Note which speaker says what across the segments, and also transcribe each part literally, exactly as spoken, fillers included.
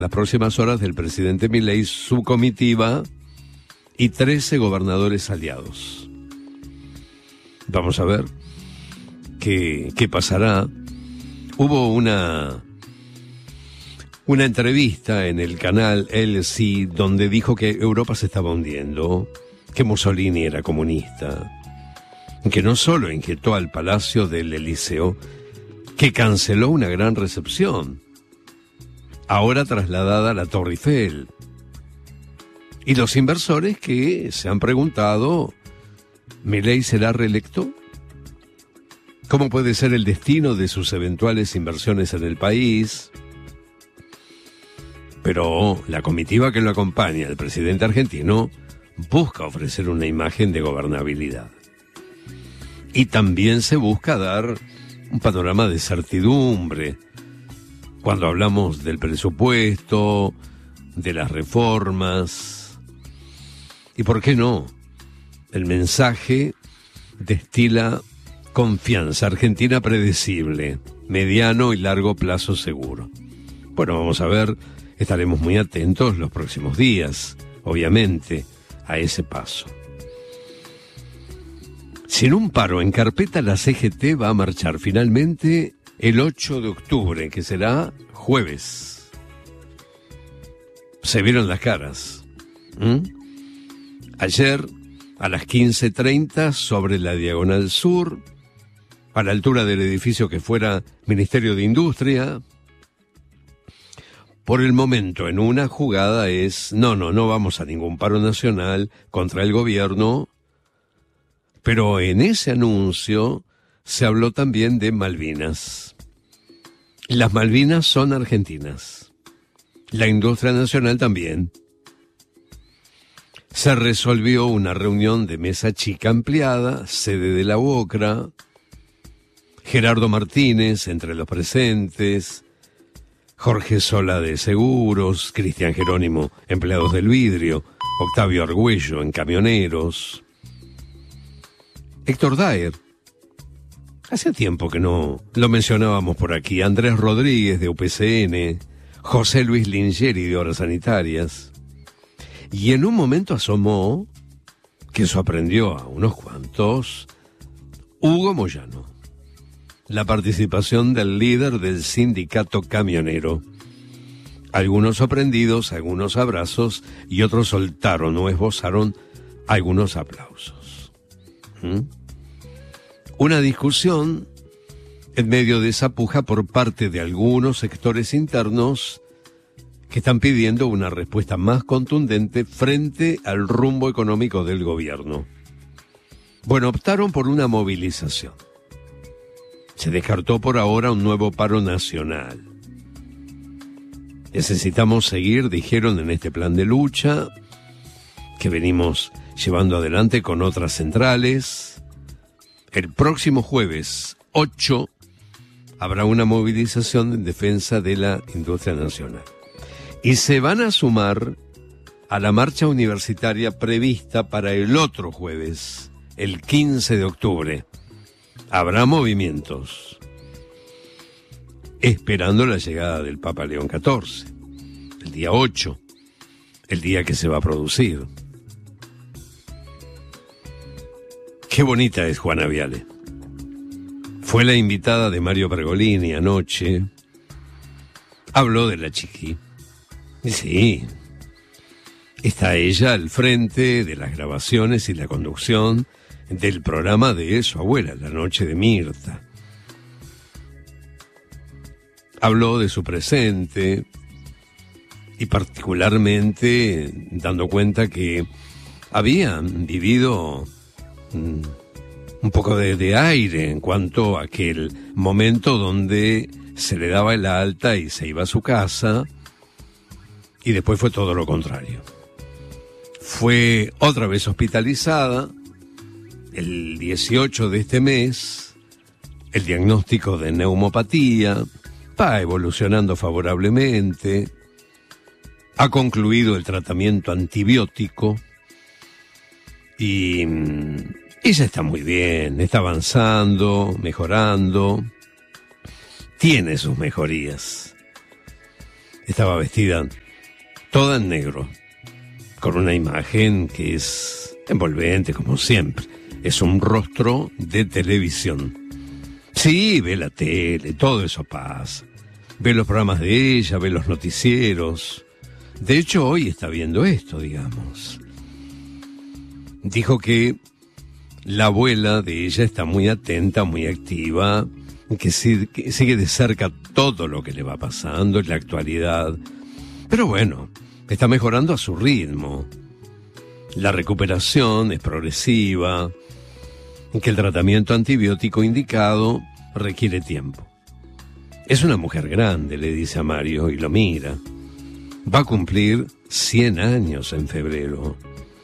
Speaker 1: las próximas horas del presidente Milei, su comitiva y trece gobernadores aliados. Vamos a ver qué, qué pasará. Hubo una, una entrevista en el canal L C donde dijo que Europa se estaba hundiendo, que Mussolini era comunista, que no solo inquietó al Palacio del Elíseo, que canceló una gran recepción, ahora trasladada a la Torre Eiffel. Y los inversores que se han preguntado, ¿Milei será reelecto? ¿Cómo puede ser el destino de sus eventuales inversiones en el país? Pero la comitiva que lo acompaña, el presidente argentino, busca ofrecer una imagen de gobernabilidad. Y también se busca dar un panorama de certidumbre cuando hablamos del presupuesto, de las reformas. ¿Y por qué no? El mensaje destila confianza. Argentina predecible, mediano y largo plazo seguro. Bueno, vamos a ver, estaremos muy atentos los próximos días, obviamente, a ese paso. Sin un paro en carpeta, la C G T va a marchar finalmente el ocho de octubre, que será jueves. Se vieron las caras. ¿Mm? Ayer, a las quince treinta, sobre la Diagonal Sur, a la altura del edificio que fuera Ministerio de Industria, por el momento en una jugada es, no, no, no vamos a ningún paro nacional contra el gobierno, pero en ese anuncio se habló también de Malvinas. Las Malvinas son argentinas, la industria nacional también. Se resolvió una reunión de mesa chica ampliada, sede de la UOCRA, Gerardo Martínez entre los presentes, Jorge Sola de Seguros, Cristian Jerónimo, Empleados del Vidrio, Octavio Argüello en Camioneros, Héctor Daer, hace tiempo que no lo mencionábamos por aquí, Andrés Rodríguez de U P C N, José Luis Lingeri de Obras Sanitarias, y en un momento asomó, que sorprendió a unos cuantos, Hugo Moyano, la participación del líder del sindicato camionero. Algunos sorprendidos, algunos abrazos, y otros soltaron o esbozaron algunos aplausos. ¿Mm? Una discusión en medio de esa puja por parte de algunos sectores internos que están pidiendo una respuesta más contundente frente al rumbo económico del gobierno. Bueno, optaron por una movilización. Se descartó por ahora un nuevo paro nacional. Necesitamos seguir, dijeron, en este plan de lucha que venimos llevando adelante con otras centrales. El próximo jueves ocho habrá una movilización en defensa de la industria nacional. Y se van a sumar a la marcha universitaria prevista para el otro jueves, el quince de octubre. Habrá movimientos, esperando la llegada del Papa León catorce, el día ocho, el día que se va a producir. Qué bonita es Juana Viale. Fue la invitada de Mario Pergolini anoche. Habló de la Chiqui. Y sí, está ella al frente de las grabaciones y la conducción del programa de su abuela, La Noche de Mirta. Habló de su presente y particularmente dando cuenta que habían vivido mm, un poco de, de aire en cuanto a aquel momento donde se le daba el alta y se iba a su casa, y después fue todo lo contrario. Fue otra vez hospitalizada el dieciocho de este mes, el diagnóstico de neumopatía va evolucionando favorablemente, ha concluido el tratamiento antibiótico y ella está muy bien, está avanzando, mejorando, tiene sus mejorías. Estaba vestida toda en negro, con una imagen que es envolvente, como siempre. Es un rostro de televisión. Sí, ve la tele, todo eso pasa. Ve los programas de ella, ve los noticieros. De hecho, hoy está viendo esto, digamos. Dijo que la abuela de ella está muy atenta, muy activa, que sigue de cerca todo lo que le va pasando en la actualidad. Pero bueno, está mejorando a su ritmo. La recuperación es progresiva, que el tratamiento antibiótico indicado requiere tiempo. Es una mujer grande, le dice a Mario, y lo mira. Va a cumplir cien años en febrero.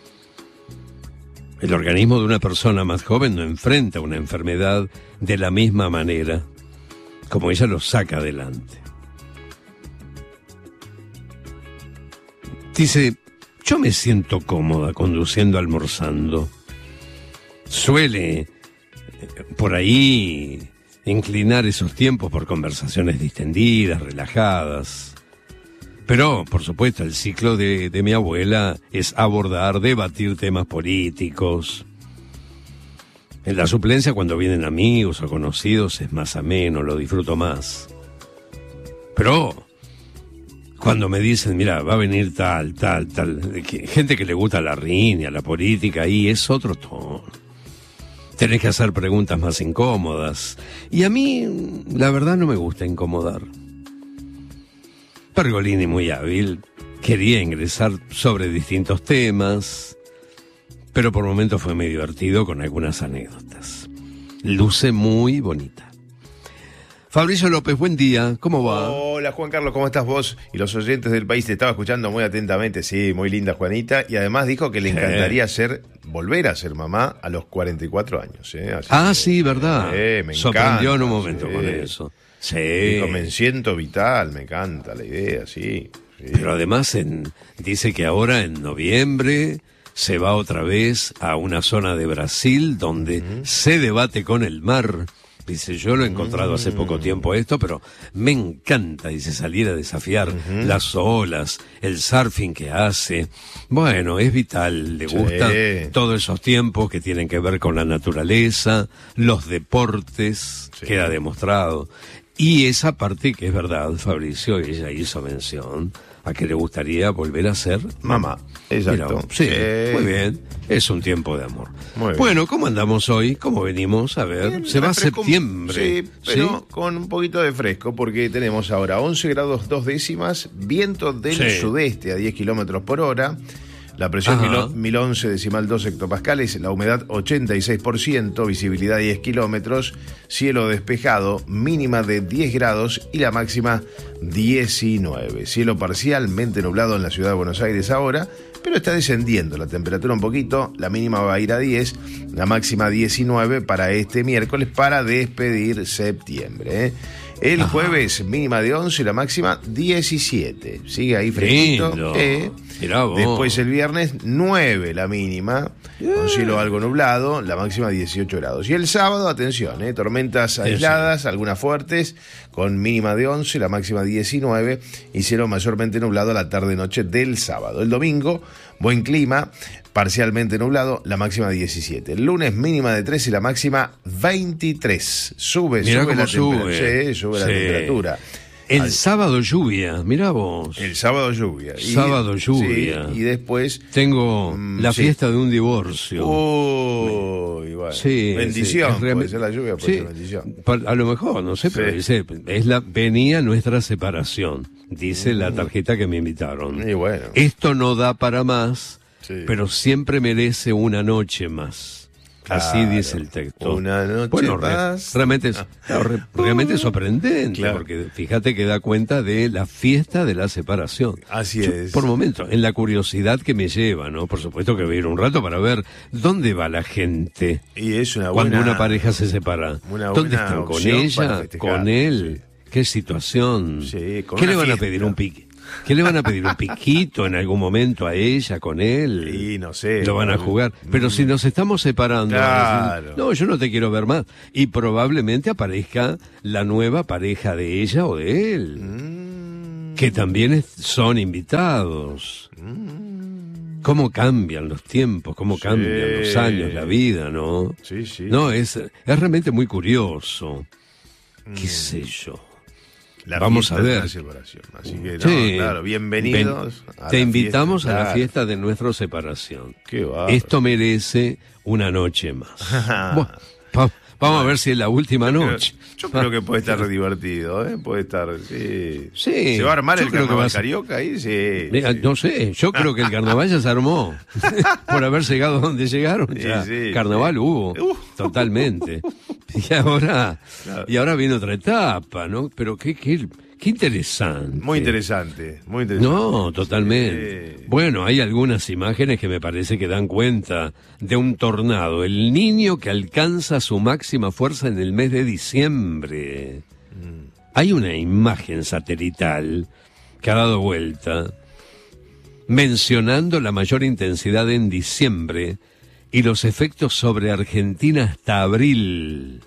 Speaker 1: El organismo de una persona más joven no enfrenta una enfermedad de la misma manera, como ella lo saca adelante. Dice, yo me siento cómoda conduciendo, almorzando. Suele, por ahí, inclinar esos tiempos por conversaciones distendidas, relajadas. Pero, por supuesto, el ciclo de, de mi abuela es abordar, debatir temas políticos. En la suplencia, cuando vienen amigos o conocidos, es más ameno, lo disfruto más. Pero, cuando me dicen, mira, va a venir tal, tal, tal, gente que le gusta la riña, la política, ahí es otro tono. Tenés que hacer preguntas más incómodas. Y a mí, la verdad, no me gusta incomodar. Pergolini, muy hábil, quería ingresar sobre distintos temas, pero por momentos fue muy divertido con algunas anécdotas. Luce muy bonita. Fabricio López, buen día, ¿cómo va?
Speaker 2: Hola Juan Carlos, ¿cómo estás vos? Y los oyentes del país te estaba escuchando muy atentamente, sí, muy linda Juanita, y además dijo que le encantaría ser, volver a ser mamá a los cuarenta y cuatro años. ¿eh? Así
Speaker 1: ah,
Speaker 2: que,
Speaker 1: sí, verdad.
Speaker 2: Eh, me
Speaker 1: Sorprendió
Speaker 2: encanta,
Speaker 1: en un momento
Speaker 2: sí.
Speaker 1: con eso. Sí.
Speaker 2: Dijo, me siento vital, me encanta la idea, sí. sí.
Speaker 1: Pero además en, dice que ahora en noviembre se va otra vez a una zona de Brasil donde uh-huh. se debate con el mar. Dice, yo lo he encontrado hace poco tiempo esto, pero me encanta, dice, salir a desafiar uh-huh. las olas, el surfing que hace. Bueno, es vital, le gusta sí. todos esos tiempos que tienen que ver con la naturaleza, los deportes, sí. queda demostrado. Y esa parte que es verdad, Fabricio, ella hizo mención a que le gustaría volver a ser mamá.
Speaker 2: Exacto.
Speaker 1: Mira, sí, sí, muy bien. Es un tiempo de amor. Bueno, ¿cómo andamos hoy? ¿Cómo venimos? A ver, bien, se va a septiembre.
Speaker 2: Sí, pero ¿sí? con un poquito de fresco, porque tenemos ahora once grados dos décimas, viento del sí. sudeste a diez kilómetros por hora. La presión mil once decimal dos hectopascales, la humedad ochenta y seis por ciento, visibilidad diez kilómetros, cielo despejado, mínima de diez grados y la máxima diecinueve. Cielo parcialmente nublado en la ciudad de Buenos Aires ahora, pero está descendiendo la temperatura un poquito, la mínima va a ir a diez, la máxima diecinueve para este miércoles para despedir septiembre, ¿eh? El Ajá. jueves mínima de once, la máxima diecisiete. Sigue ahí fresquito. Eh. Después el viernes nueve la mínima, yeah. con cielo algo nublado, la máxima dieciocho grados. Y el sábado, atención, eh, tormentas aisladas, sí. algunas fuertes, con mínima de once, la máxima diecinueve y cielo mayormente nublado a la tarde-noche del sábado. El domingo, buen clima, parcialmente nublado, la máxima diecisiete. El lunes mínima de trece y la máxima veintitrés. Sube,
Speaker 1: mirá
Speaker 2: sube, la,
Speaker 1: sube.
Speaker 2: Temper- sí, sube sí. la temperatura.
Speaker 1: El Al... sábado lluvia, mirá vos.
Speaker 2: El sábado lluvia. Y,
Speaker 1: sábado lluvia.
Speaker 2: Sí, y después...
Speaker 1: Tengo um, la sí. fiesta de un divorcio.
Speaker 2: Uy, bueno. Sí, bendición, sí, puede ser la lluvia, puede sí, ser bendición.
Speaker 1: A lo mejor, no sé, pero sí. dice, es la, venía nuestra separación, dice mm. la tarjeta que me invitaron.
Speaker 2: Y bueno.
Speaker 1: Esto no da para más, sí. pero siempre merece una noche más. Claro, así dice el texto.
Speaker 2: Una noche
Speaker 1: bueno,
Speaker 2: más.
Speaker 1: Re, realmente es, no, re, realmente es sorprendente, claro. porque fíjate que da cuenta de la fiesta de la separación.
Speaker 2: Así
Speaker 1: Yo,
Speaker 2: es.
Speaker 1: Por momentos, en la curiosidad que me lleva, ¿no? Por supuesto que voy a ir un rato para ver dónde va la gente.
Speaker 2: Y es una
Speaker 1: buena,
Speaker 2: cuando
Speaker 1: una pareja se separa.
Speaker 2: Una
Speaker 1: ¿Dónde están? ¿Con ella? ¿Con él? Sí. ¿Qué situación?
Speaker 2: Sí,
Speaker 1: ¿Qué le van
Speaker 2: fiesta.
Speaker 1: a pedir? ¿Un pique? ¿Qué le van a pedir? ¿Un piquito en algún momento a ella, con él?
Speaker 2: Sí, no sé.
Speaker 1: Lo van a jugar. Pero mm. si nos estamos separando,
Speaker 2: claro.
Speaker 1: decir, no, yo no te quiero ver más. Y probablemente aparezca la nueva pareja de ella o de él.
Speaker 2: Mm.
Speaker 1: que también es, son invitados. Cómo cambian los tiempos, cómo sí. cambian los años, la vida, ¿no?
Speaker 2: Sí, sí.
Speaker 1: No, es, es realmente muy curioso. Mm. ¿Qué sé yo?
Speaker 2: La
Speaker 1: Vamos a ver.
Speaker 2: De la separación. Así que, no, sí. claro, bienvenidos.
Speaker 1: Ven, a te la invitamos fiesta, a claro. la fiesta de nuestra separación.
Speaker 2: Qué va.
Speaker 1: Esto merece una noche más. Bueno, pa, vamos bueno. a ver si es la última
Speaker 2: yo
Speaker 1: noche.
Speaker 2: Creo, yo creo que puede estar divertido, ¿eh? Puede estar, sí.
Speaker 1: Sí.
Speaker 2: ¿Se va a armar el carnaval
Speaker 1: a...
Speaker 2: carioca ahí? Sí,
Speaker 1: Mira,
Speaker 2: sí.
Speaker 1: No sé, yo creo que el carnaval ya se armó. Por haber llegado donde llegaron, ya. Sí, sí, carnaval sí. hubo, uh. totalmente. Y ahora, claro. y ahora viene otra etapa, ¿no? Pero qué, qué, qué interesante.
Speaker 2: Muy interesante, muy interesante.
Speaker 1: No, totalmente. Sí. Bueno, hay algunas imágenes que me parece que dan cuenta de un tornado. El niño que alcanza su máxima fuerza en el mes de diciembre. Mm. Hay una imagen satelital que ha dado vuelta mencionando la mayor intensidad en diciembre y los efectos sobre Argentina hasta abril.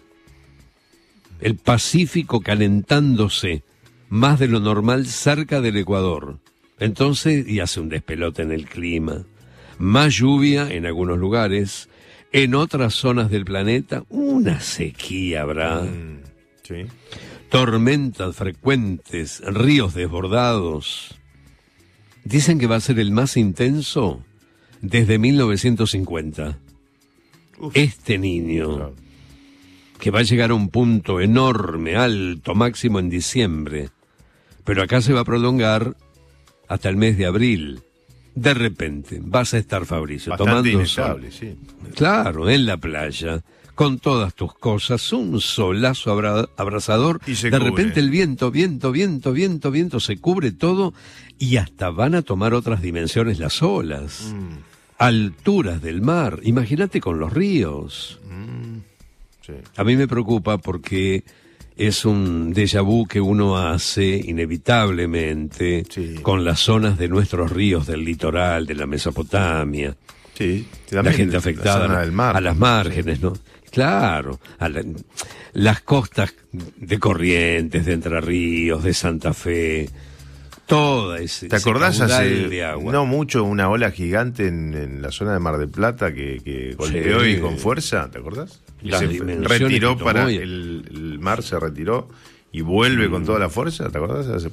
Speaker 1: El Pacífico calentándose más de lo normal cerca del Ecuador. Entonces, y hace un despelote en el clima. Más lluvia en algunos lugares. En otras zonas del planeta, una sequía habrá.
Speaker 2: Mm, sí.
Speaker 1: Tormentas frecuentes, ríos desbordados. Dicen que va a ser el más intenso desde mil novecientos cincuenta. Uf. Este niño, claro. que va a llegar a un punto enorme, alto, máximo en diciembre, pero acá se va a prolongar hasta el mes de abril. De repente, vas a estar, Fabricio,
Speaker 2: bastante
Speaker 1: tomando
Speaker 2: inestable,
Speaker 1: sol.
Speaker 2: Sí.
Speaker 1: Claro, en la playa, con todas tus cosas, un solazo abra- abrazador.
Speaker 2: Y se
Speaker 1: de
Speaker 2: cubre.
Speaker 1: repente el viento, viento, viento, viento, viento, se cubre todo y hasta van a tomar otras dimensiones las olas. Mm. Alturas del mar, imagínate con los ríos.
Speaker 2: Mm, sí.
Speaker 1: A mí me preocupa porque es un déjà vu que uno hace inevitablemente sí. con las zonas de nuestros ríos del litoral, de la Mesopotamia.
Speaker 2: Sí,
Speaker 1: la gente afectada
Speaker 2: la del mar,
Speaker 1: a las márgenes, sí. ¿no? Claro, a la, las costas de Corrientes, de Entre Ríos, de Santa Fe. Toda ese,
Speaker 2: ¿Te acordás
Speaker 1: ese
Speaker 2: hace
Speaker 1: de agua.
Speaker 2: no mucho una ola gigante en, en la zona de Mar del Plata que, que golpeó sí. y con fuerza? ¿Te acordás? Y se retiró para el, el mar se retiró y vuelve mm. con toda la fuerza. ¿Te acordás? Hace...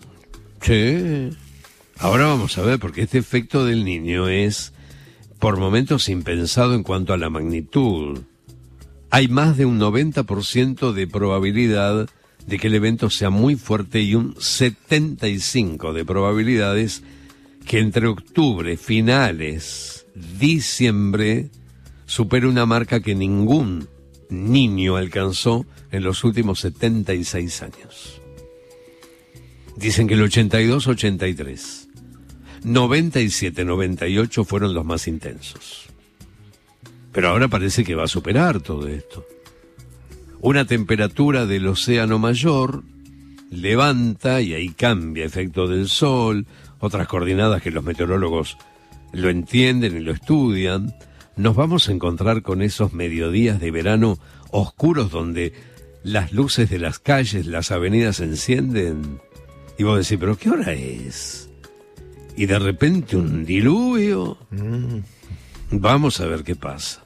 Speaker 1: Sí. Ahora vamos a ver porque este efecto del niño es por momentos impensado en cuanto a la magnitud. Hay más de un noventa por ciento de probabilidad de que el evento sea muy fuerte y un setenta y cinco por ciento de probabilidades que entre octubre, finales, diciembre, supere una marca que ningún niño alcanzó en los últimos setenta y seis años. Dicen que el ochenta y dos ochenta y tres, noventa y siete noventa y ocho fueron los más intensos. Pero ahora parece que va a superar todo esto. Una temperatura del océano mayor levanta y ahí cambia efecto del sol, otras coordenadas que los meteorólogos lo entienden y lo estudian. Nos vamos a encontrar con esos mediodías de verano oscuros donde las luces de las calles, las avenidas se encienden y vos decís, ¿pero qué hora es? Y de repente un diluvio. Mm. Vamos a ver qué pasa.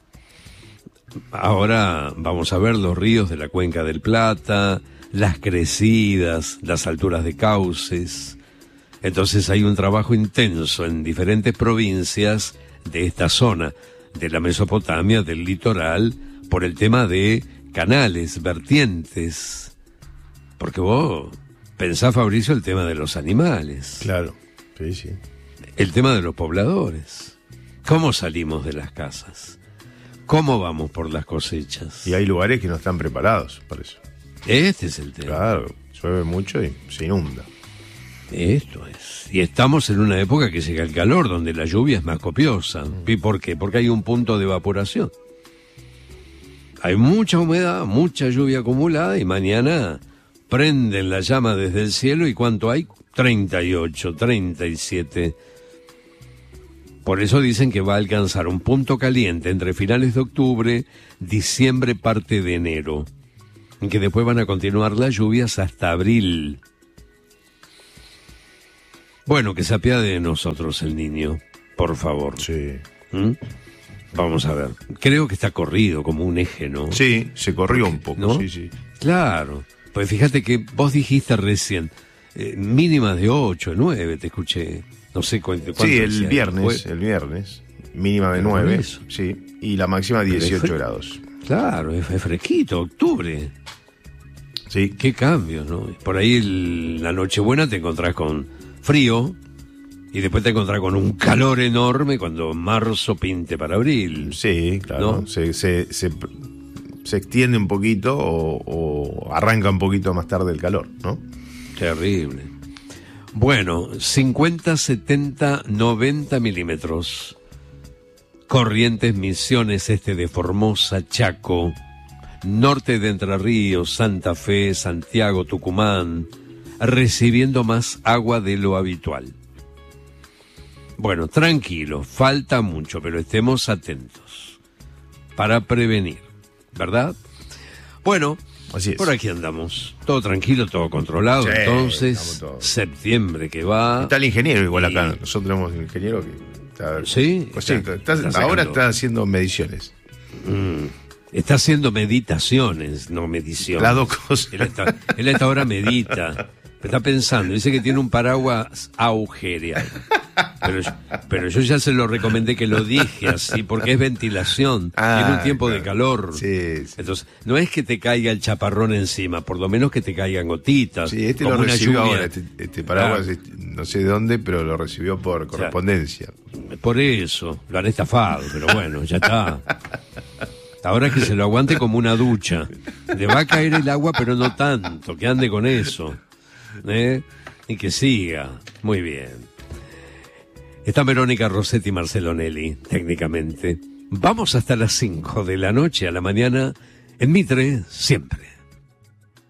Speaker 1: Ahora vamos a ver los ríos de la Cuenca del Plata, las crecidas, las alturas de cauces. Entonces hay un trabajo intenso en diferentes provincias de esta zona, de la Mesopotamia, del litoral, por el tema de canales, vertientes. Porque vos pensás, Fabricio, el tema de los animales.
Speaker 2: Claro, sí, sí.
Speaker 1: El tema de los pobladores. ¿Cómo salimos de las casas? ¿Cómo vamos por las cosechas?
Speaker 2: Y hay lugares que no están preparados para eso.
Speaker 1: Este es el tema.
Speaker 2: Claro, llueve mucho y se inunda.
Speaker 1: Esto es. Y estamos en una época que llega el calor, donde la lluvia es más copiosa. Mm. ¿Y por qué? Porque hay un punto de evaporación. Hay mucha humedad, mucha lluvia acumulada y mañana prenden la llama desde el cielo. ¿Y cuánto hay? treinta y ocho, treinta y siete. Por eso dicen que va a alcanzar un punto caliente entre finales de octubre, diciembre, parte de enero, en que después van a continuar las lluvias hasta abril. Bueno, que se apiade de nosotros el niño, por favor.
Speaker 2: Sí.
Speaker 1: ¿Mm? Vamos a ver. Creo que está corrido como un eje, ¿no?
Speaker 2: Sí, se corrió un poco,
Speaker 1: ¿no?
Speaker 2: sí, sí.
Speaker 1: Claro. Pues fíjate que vos dijiste recién, eh, mínimas de ocho, nueve, te escuché. No sé cuánto.
Speaker 2: Sí, el
Speaker 1: decía.
Speaker 2: viernes,
Speaker 1: Fue...
Speaker 2: el viernes. Mínima de nueve, sí. Y la máxima dieciocho fre... grados.
Speaker 1: Claro, es, es fresquito, octubre.
Speaker 2: Sí.
Speaker 1: Qué cambios, ¿no? Por ahí el, la Nochebuena te encontrás con frío y después te encontrás con un calor enorme cuando marzo pinte para abril.
Speaker 2: Sí, claro. ¿No? Se, se, se, se extiende un poquito o, o arranca un poquito más tarde el calor, ¿no?
Speaker 1: Terrible. Bueno, cincuenta, setenta, noventa milímetros. Corrientes, Misiones, este de Formosa, Chaco, norte de Entre Ríos, Santa Fe, Santiago, Tucumán, recibiendo más agua de lo habitual. Bueno, tranquilo, falta mucho, pero estemos atentos para prevenir, ¿verdad? Bueno,
Speaker 2: así es.
Speaker 1: Por aquí andamos, todo tranquilo, todo controlado, sí, entonces, todo. Septiembre que va.
Speaker 2: Está el ingeniero igual y... acá, nosotros tenemos un ingeniero que... Está,
Speaker 1: sí,
Speaker 2: pues sí está, está, está ahora está haciendo mediciones.
Speaker 1: Mm, está haciendo meditaciones, no mediciones.
Speaker 2: Las dos cosas.
Speaker 1: Él está, él está ahora medita, está pensando, dice que tiene un paraguas agujereado. Pero yo, pero yo ya se lo recomendé que lo dije así, porque es ventilación, ah, tiene un tiempo claro. de calor.
Speaker 2: Sí, sí.
Speaker 1: Entonces, no es que te caiga el chaparrón encima, por lo menos que te caigan gotitas.
Speaker 2: Sí, este
Speaker 1: como
Speaker 2: lo
Speaker 1: una
Speaker 2: recibió
Speaker 1: lluvia.
Speaker 2: ahora, este, este paraguas, ah. no sé de dónde, pero lo recibió por correspondencia.
Speaker 1: O sea, por eso, lo han estafado, pero bueno, ya está. Ahora que se lo aguante como una ducha. Le va a caer el agua, pero no tanto, que ande con eso. ¿Eh? Y que siga. Muy bien. Está Verónica Rossetti Marcelonelli, técnicamente. Vamos hasta las cinco de la noche a la mañana en Mitre, siempre.